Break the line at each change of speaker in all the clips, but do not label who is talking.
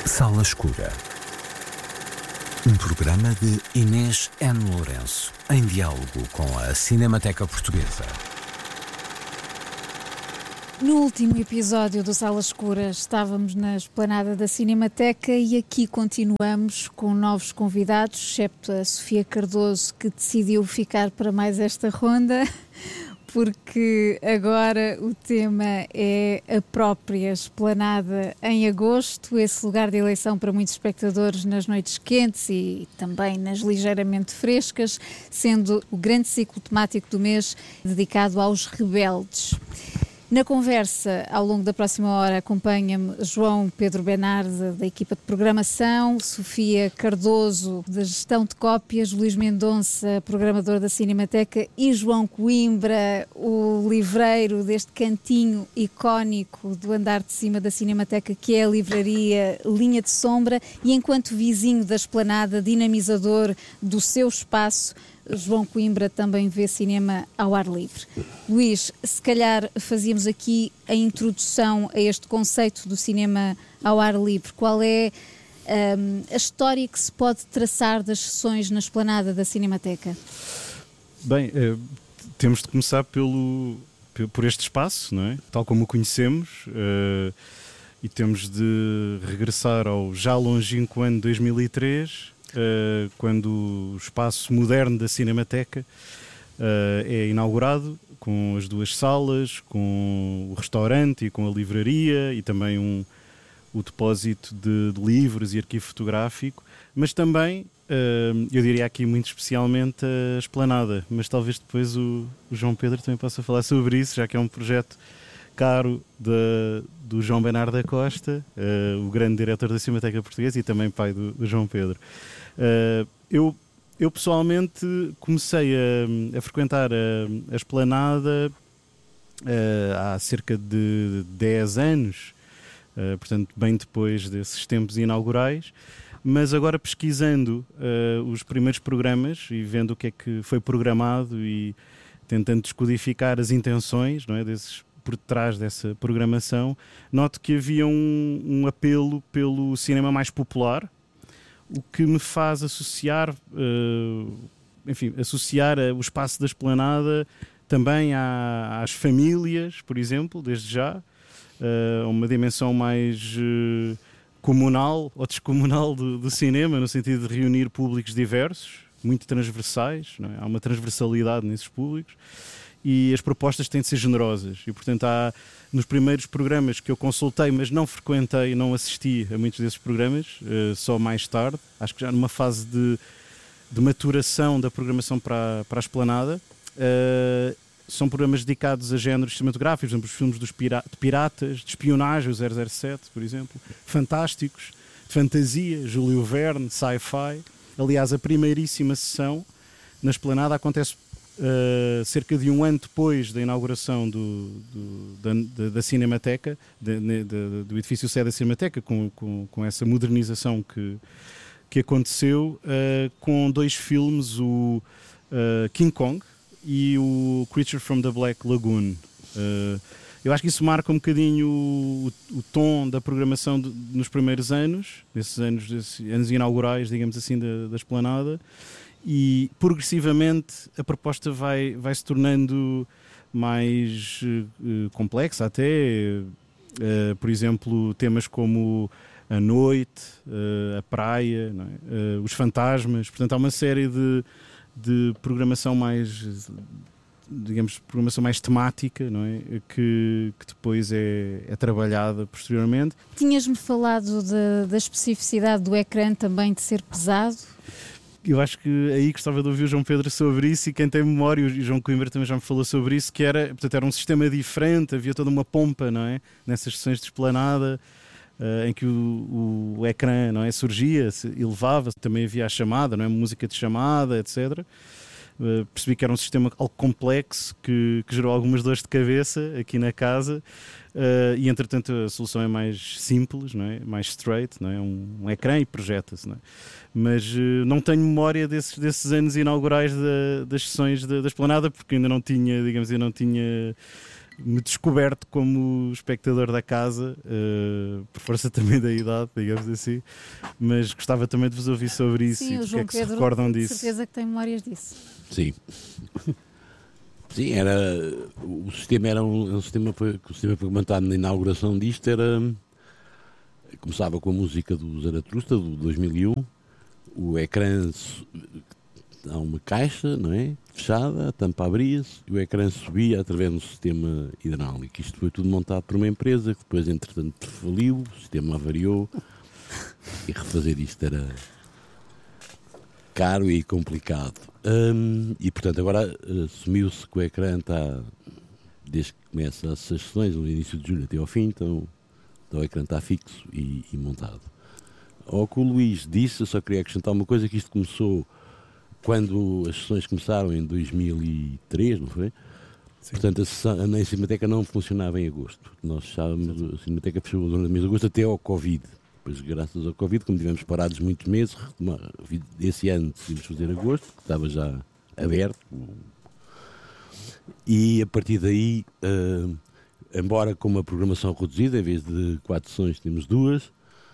Sala Escura. Um programa de Inês N. Lourenço, em diálogo com a Cinemateca Portuguesa.
No último episódio do Sala Escura estávamos na esplanada da Cinemateca e aqui continuamos com novos convidados, excepto a Sofia Cardoso, que decidiu ficar para mais esta ronda, porque agora o tema é a própria esplanada em agosto, esse lugar de eleição para muitos espectadores nas noites quentes e também nas ligeiramente frescas, sendo o grande ciclo temático do mês dedicado aos rebeldes. Na conversa, ao longo da próxima hora, acompanha-me João Pedro Bernardo, da equipa de programação, Sofia Cardoso, da gestão de cópias, Luís Mendonça, programador da Cinemateca, e João Coimbra, o livreiro deste cantinho icónico do andar de cima da Cinemateca, que é a livraria Linha de Sombra, e enquanto vizinho da esplanada, dinamizador do seu espaço, João Coimbra também vê cinema ao ar livre. Luís, se calhar fazíamos aqui a introdução a este conceito do cinema ao ar livre. Qual é a história que se pode traçar das sessões na esplanada da Cinemateca?
Bem, temos de começar por este espaço, não é? Tal como o conhecemos, e temos de regressar ao já longínquo ano 2003, quando o espaço moderno da Cinemateca é inaugurado, com as duas salas, com o restaurante e com a livraria e também o depósito de livros e arquivo fotográfico, mas também, eu diria aqui muito especialmente, a esplanada, mas talvez depois o João Pedro também possa falar sobre isso, já que é um projeto caro do João Bernardo da Costa, o grande diretor da Cinemateca Portuguesa e também pai do João Pedro. Eu pessoalmente comecei a frequentar a esplanada há cerca de 10 anos, portanto bem depois desses tempos inaugurais, mas agora pesquisando os primeiros programas e vendo o que é que foi programado e tentando descodificar as intenções, não é, por trás dessa programação, noto que havia um apelo pelo cinema mais popular, o que me faz associar, associar o espaço da esplanada também às famílias, por exemplo, desde já, a uma dimensão mais comunal ou descomunal do cinema, no sentido de reunir públicos diversos, muito transversais, não é? Há uma transversalidade nesses públicos. E as propostas têm de ser generosas e, portanto, há nos primeiros programas que eu consultei, mas não frequentei, não assisti a muitos desses programas, só mais tarde, acho que já numa fase de maturação da programação para a esplanada. São programas dedicados a géneros cinematográficos, por exemplo, os filmes de piratas, de espionagem, o 007, por exemplo, fantásticos, de fantasia, Júlio Verne, sci-fi. Aliás, a primeiríssima sessão na esplanada acontece cerca de um ano depois da inauguração da Cinemateca, do edifício sede da Cinemateca, com essa modernização que aconteceu, com dois filmes, o King Kong e o Creature from the Black Lagoon. Eu acho que isso marca um bocadinho o tom da programação nos primeiros anos, desses anos inaugurais, digamos assim, da esplanada. E progressivamente a proposta vai se tornando mais complexa até, por exemplo, temas como a noite, a praia, não é? Os fantasmas. Portanto, há uma série de programação mais, digamos, programação mais temática, não é? Que depois é trabalhada posteriormente.
Tinhas-me falado da especificidade do ecrã também de ser pesado.
Eu acho que aí gostava de ouvir o João Pedro sobre isso, e quem tem memória, o João Coimbra também já me falou sobre isso, que era um sistema diferente, havia toda uma pompa, não é? Nessas sessões de esplanada, em que o ecrã, não é, surgia, elevava, também havia a chamada, não é? Música de chamada, etc. Percebi que era um sistema algo complexo que gerou algumas dores de cabeça aqui na casa, e entretanto a solução é mais simples, não é? Mais straight, não é? Um ecrã e projeta-se, não é? Mas não tenho memória desses anos inaugurais das sessões da esplanada, porque ainda não tinha, digamos, me descoberto como espectador da casa, por força também da idade, digamos assim, mas gostava também de vos ouvir sobre isso.
Sim,
e
o
porque
João
é que
Pedro,
se recordam
de
disso.
certeza que tem memórias disso.
Sim. Sim, o sistema era o sistema foi montado na inauguração disto, começava com a música do Zaratustra, do 2001, o ecrã, há uma caixa, não é? Fechada, a tampa abria-se e o ecrã subia através de um sistema hidráulico. Isto foi tudo montado por uma empresa que depois, entretanto, faliu, o sistema avariou e refazer isto era caro e complicado. E, portanto, agora assumiu-se que o ecrã está, desde que começa as sessões, no início de julho até ao fim, então o ecrã está fixo e montado. Ao que o Luís disse, eu só queria acrescentar uma coisa, que isto começou quando as sessões começaram em 2003, não foi? Sim. Portanto, a Cinemateca não funcionava em agosto. Nós achávamos, a Cinemateca fechou durante o mês de agosto até ao Covid. Depois, graças ao Covid, como tivemos parados muitos meses, esse ano decidimos fazer agosto, que estava já aberto. E a partir daí, embora com uma programação reduzida, em vez de 4 sessões temos 2,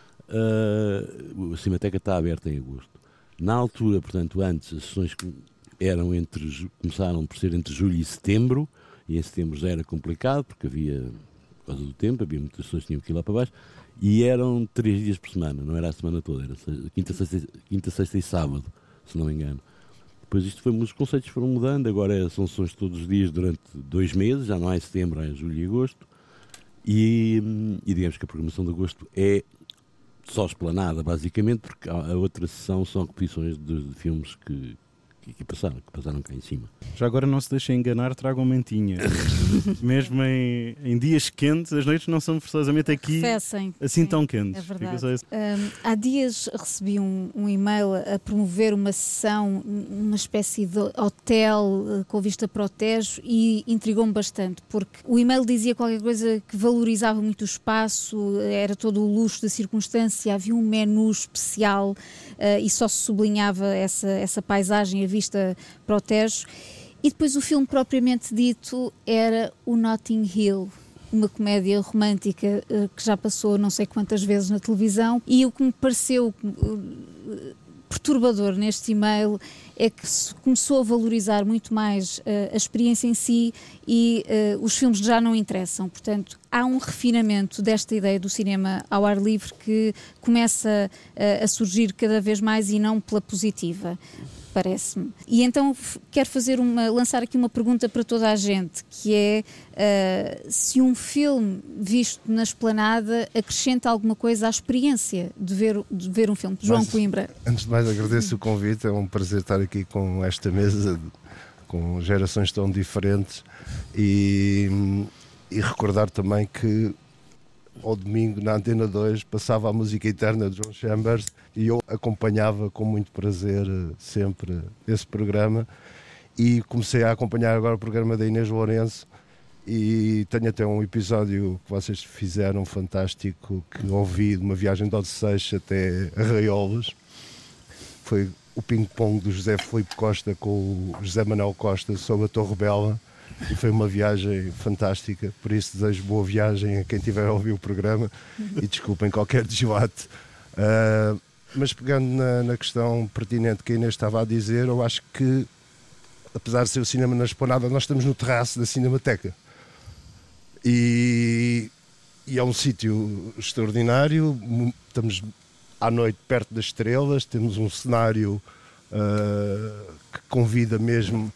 a Cinemateca está aberta em agosto. Na altura, portanto, antes, as sessões começaram por ser entre julho e setembro, e em setembro já era complicado, porque por causa do tempo, havia muitas sessões que tinham que ir lá para baixo, e eram 3 dias por semana, não era a semana toda, era quinta, sexta e sábado, se não me engano. Depois os conceitos foram mudando, agora são sessões todos os dias durante 2 meses, já não há em setembro, há em julho e agosto, e digamos que a programação de agosto é só esplanada, basicamente, porque a outra sessão são repetições de filmes que passaram cá em cima.
Já agora não se deixem enganar, tragam mantinha. Mesmo em dias quentes, as noites não são forçosamente aqui assim sim, tão quentes.
É verdade. Há dias recebi um e-mail a promover uma sessão, uma espécie de hotel com vista para o Tejo, e intrigou-me bastante, porque o e-mail dizia qualquer coisa que valorizava muito o espaço, era todo o luxo da circunstância, havia um menu especial e só se sublinhava essa paisagem, a vista para o Tejo. E depois o filme propriamente dito era o Notting Hill, uma comédia romântica que já passou não sei quantas vezes na televisão, e o que me pareceu perturbador neste e-mail é que se começou a valorizar muito mais a experiência em si e os filmes já não interessam. Portanto, há um refinamento desta ideia do cinema ao ar livre que começa a surgir cada vez mais, e não pela positiva, parece-me. E então quero lançar aqui uma pergunta para toda a gente, que é se um filme visto na esplanada acrescenta alguma coisa à experiência de ver um filme. João Coimbra.
Antes de mais, agradeço o convite, é um prazer estar aqui com esta mesa, com gerações tão diferentes, e recordar também que ao domingo na Antena 2 passava a música eterna de John Chambers e eu acompanhava com muito prazer sempre esse programa, e comecei a acompanhar agora o programa da Inês Lourenço, e tenho até um episódio que vocês fizeram fantástico, que ouvi de uma viagem de Odisseias até Arraiolos. Foi o ping-pong do José Filipe Costa com o José Manuel Costa sobre a Torre Bela, e foi uma viagem fantástica. Por isso desejo boa viagem a quem estiver a ouvir o programa e desculpem qualquer desbate. Mas pegando na questão pertinente que a Inês estava a dizer, eu acho que, apesar de ser o cinema na esplanada, nós estamos no terraço da Cinemateca, e é um sítio extraordinário. Estamos à noite perto das estrelas, temos um cenário que convida mesmo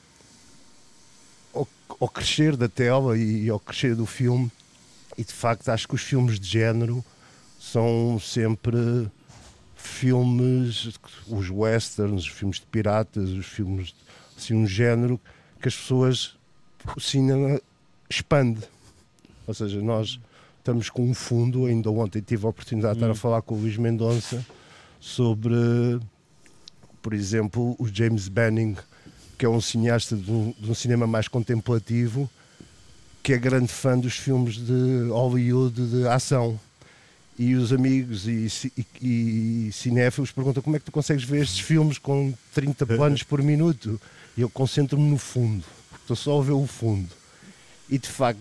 ao crescer da tela e ao crescer do filme, e de facto acho que os filmes de género são sempre filmes, os westerns, os filmes de piratas, os filmes assim, um género que as pessoas, o cinema expande, ou seja, nós estamos com um fundo. Ainda ontem tive a oportunidade de estar a falar com o Luís Mendonça sobre, por exemplo, o James Benning, que é um cineasta de um cinema mais contemplativo, que é grande fã dos filmes de Hollywood de ação. E os amigos e cinéfilos perguntam: como é que tu consegues ver estes filmes com 30 planos por minuto? E eu concentro-me no fundo, estou só a ver o fundo. E de facto,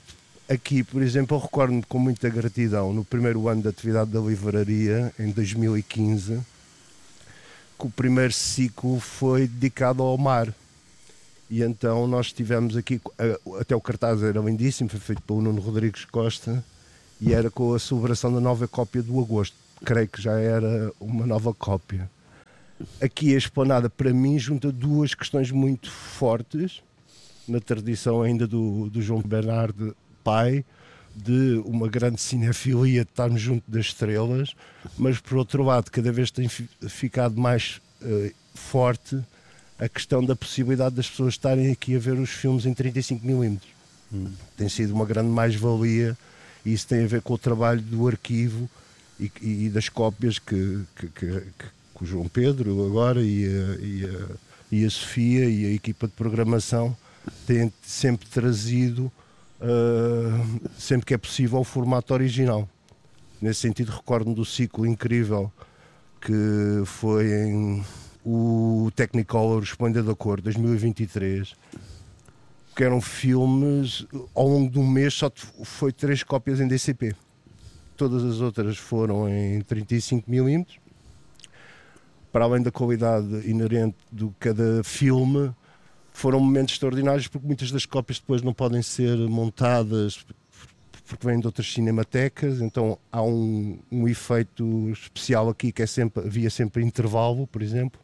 aqui, por exemplo, eu recordo-me com muita gratidão, no primeiro ano de atividade da livraria, em 2015, que o primeiro ciclo foi dedicado ao mar. E então nós tivemos aqui, até o cartaz era lindíssimo, foi feito pelo Nuno Rodrigues Costa, e era com a celebração da nova cópia do Agosto. Creio que já era uma nova cópia. Aqui a Esplanada, para mim, junta duas questões muito fortes, na tradição ainda do João Bernardo pai, de uma grande cinefilia, de estarmos junto das estrelas, mas por outro lado, cada vez tem ficado mais forte a questão da possibilidade das pessoas estarem aqui a ver os filmes em 35mm. Tem sido uma grande mais-valia, e isso tem a ver com o trabalho do arquivo e das cópias que o João Pedro agora e a Sofia e a equipa de programação têm sempre trazido, sempre que é possível, o formato original. Nesse sentido, recordo-me do ciclo incrível que foi em o Technicolor Esplêndida da Cor 2023, que eram filmes, ao longo de um mês só foi 3 cópias em DCP. Todas as outras foram em 35mm. Para além da qualidade inerente de cada filme, foram momentos extraordinários, porque muitas das cópias depois não podem ser montadas porque vêm de outras cinematecas, então há um efeito especial aqui, que havia sempre intervalo, por exemplo,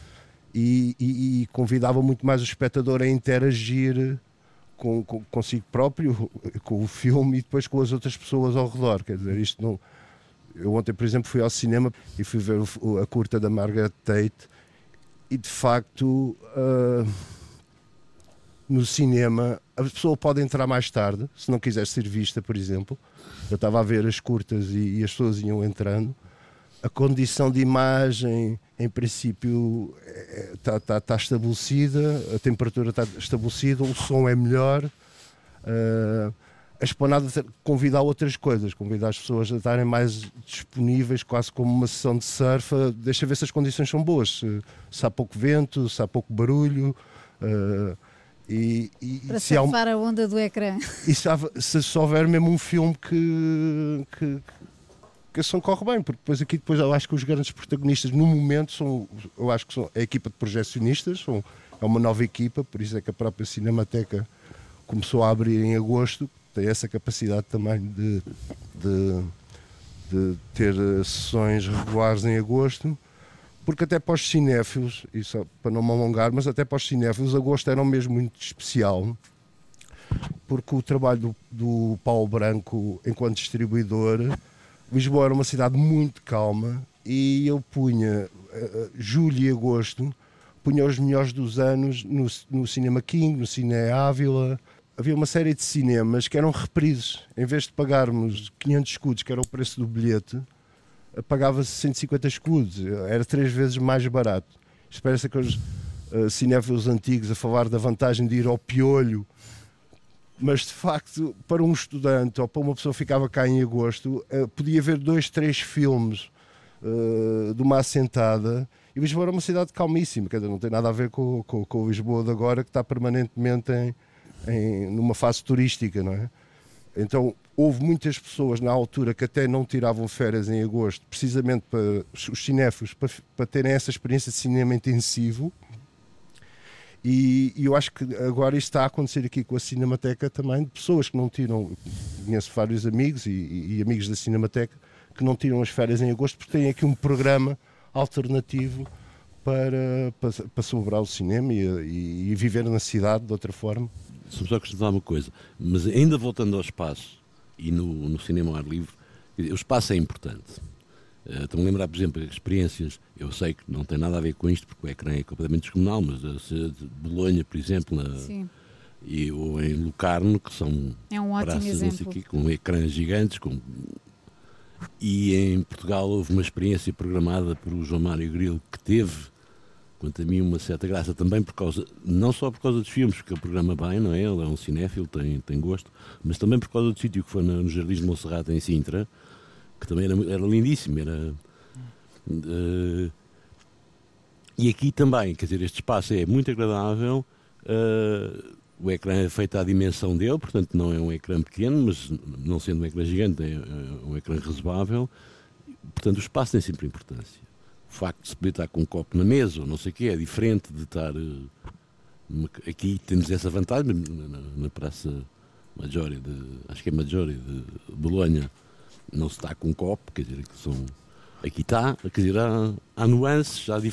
e convidava muito mais o espectador a interagir consigo próprio, com o filme, e depois com as outras pessoas ao redor. Quer dizer, isto não... Eu ontem, por exemplo, fui ao cinema e fui ver a curta da Margaret Tate, e de facto no cinema a pessoa pode entrar mais tarde, se não quiser ser vista, por exemplo. Eu estava a ver as curtas e as pessoas iam entrando. A condição de imagem, em princípio, está estabelecida, a temperatura está estabelecida, o som é melhor. A Esplanada convida a outras coisas, convida as pessoas a estarem mais disponíveis, quase como uma sessão de surf. Deixa ver se as condições são boas, se há pouco vento, se há pouco barulho.
Para surfar a onda do ecrã. E
se houver mesmo um filme que a ação corre bem, porque depois eu acho que os grandes protagonistas no momento são a equipa de projecionistas, é uma nova equipa, por isso é que a própria Cinemateca começou a abrir em agosto, tem essa capacidade também de ter sessões regulares em agosto, porque até para os cinéfilos, e só para não me alongar, mas até para os cinéfilos, agosto era mesmo muito especial, porque o trabalho do Paulo Branco enquanto distribuidor, Lisboa era uma cidade muito calma, e eu punha julho e agosto, punha os melhores dos anos no Cinema King, no Cine Ávila. Havia uma série de cinemas que eram reprises. Em vez de pagarmos 500 escudos, que era o preço do bilhete, pagava-se 150 escudos. Era 3 vezes mais barato. Espera-se que os cinéfilos antigos a falar da vantagem de ir ao piolho, mas de facto, para um estudante ou para uma pessoa que ficava cá em agosto, podia ver 2, 3 filmes de uma assentada. E Lisboa era uma cidade calmíssima, quer dizer, não tem nada a ver com Lisboa de agora, que está permanentemente numa fase turística, não é? Então houve muitas pessoas na altura que até não tiravam férias em agosto, precisamente para os cinéfilos, para terem essa experiência de cinema intensivo. E eu acho que agora isto está a acontecer aqui com a Cinemateca também, de pessoas que não tiram, conheço vários amigos e amigos da Cinemateca que não tiram as férias em agosto, porque têm aqui um programa alternativo para celebrar o cinema e viver na cidade de outra forma.
Só acrescentar uma coisa, mas ainda voltando ao espaço e no cinema ao ar livre, o espaço é importante. Estou-me a lembrar, por exemplo, de experiências, eu sei que não tem nada a ver com isto, porque o ecrã é completamente descomunal, mas de Bolonha, por exemplo, ou em Locarno, que são praças não sei quê, com ecrãs gigantes, e em Portugal houve uma experiência programada por o João Mário Grilo, que teve, quanto a mim, uma certa graça também, não só por causa dos filmes, porque ele programa bem, não é? Ele é um cinéfilo, tem gosto, mas também por causa do sítio que foi no Jardim de Monserrate, em Sintra, que também era lindíssimo. E aqui também, quer dizer, este espaço é muito agradável, o ecrã é feito à dimensão dele, portanto não é um ecrã pequeno, mas não sendo um ecrã gigante, é um ecrã razoável. Portanto, o espaço tem sempre importância. O facto de se poder estar com um copo na mesa ou não sei o quê é diferente de estar... aqui temos essa vantagem, na Praça Maggiore, acho que é Maggiore de Bolonha, não se está com um copo, quer dizer, que são... Aqui está, quer dizer, há nuances, há